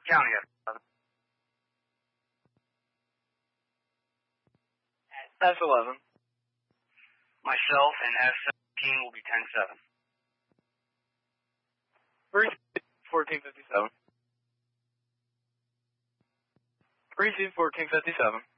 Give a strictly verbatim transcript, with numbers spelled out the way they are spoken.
County F eleven. F eleven. Myself and F seventeen will be ten seven. fourteen fifty-seven. Receive fourteen fifty-seven.